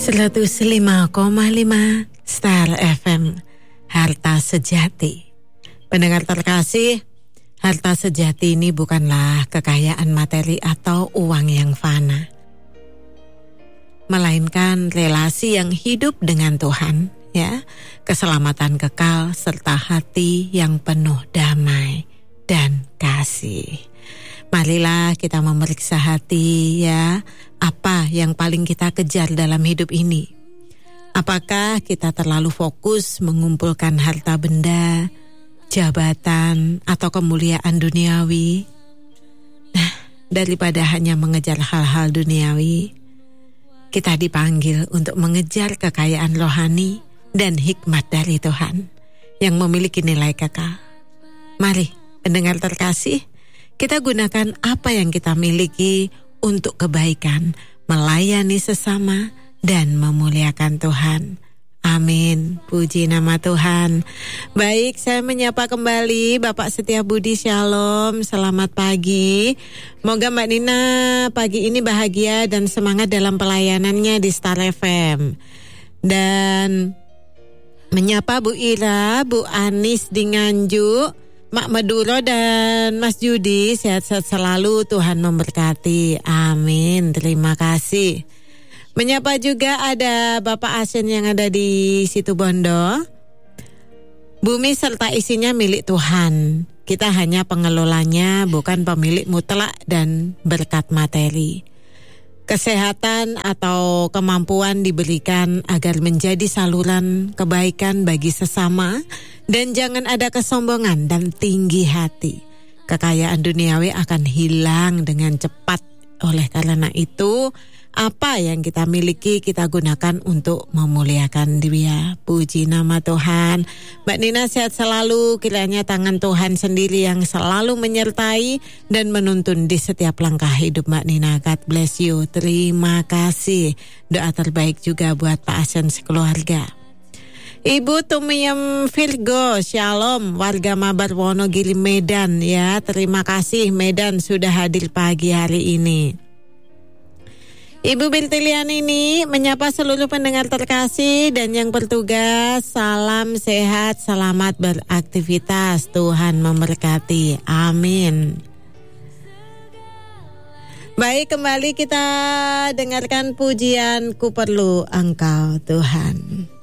105,5 Star FM, harta sejati. Pendengar terkasih, harta sejati ini bukanlah kekayaan materi atau uang yang fana, melainkan relasi yang hidup dengan Tuhan, ya, keselamatan kekal serta hati yang penuh damai dan kasih. Marilah kita memeriksa hati, ya, apa yang paling kita kejar dalam hidup ini. Apakah kita terlalu fokus mengumpulkan harta benda, jabatan, atau kemuliaan duniawi? Nah, daripada hanya mengejar hal-hal duniawi, kita dipanggil untuk mengejar kekayaan rohani dan hikmat dari Tuhan yang memiliki nilai kekal. Mari, pendengar terkasih, kita gunakan apa yang kita miliki untuk kebaikan, melayani sesama, dan memuliakan Tuhan. Amin. Puji nama Tuhan. Baik, saya menyapa kembali Bapak Setiabudi. Shalom, selamat pagi. Moga Mbak Nina pagi ini bahagia dan semangat dalam pelayanannya di Star FM. Dan menyapa Bu Ira, Bu Anis di Nganjuk, Mak Maduro dan Mas Judi, sehat-sehat selalu, Tuhan memberkati. Amin. Terima kasih. Menyapa juga ada Bapak Asen yang ada di Situbondo. Bumi serta isinya milik Tuhan. Kita hanya pengelolanya, bukan pemilik mutlak dan berkat materi. Kesehatan atau kemampuan diberikan agar menjadi saluran kebaikan bagi sesama, dan jangan ada kesombongan dan tinggi hati. Kekayaan duniawi akan hilang dengan cepat. Oleh karena itu, apa yang kita miliki kita gunakan untuk memuliakan Dia. Puji nama Tuhan. Mbak Nina sehat selalu, kiranya tangan Tuhan sendiri yang selalu menyertai dan menuntun di setiap langkah hidup Mbak Nina. God bless you. Terima kasih. Doa terbaik juga buat Pak Asen sekeluarga. Ibu Tumiyem Virgo, shalom, warga Mabar Wonogiri Medan, ya. Terima kasih Medan sudah hadir pagi hari ini. Ibu Bertilian ini menyapa seluruh pendengar terkasih dan yang bertugas. Salam sehat, selamat beraktivitas. Tuhan memberkati. Amin. Baik, kembali kita dengarkan pujian Ku Perlu Engkau Tuhan.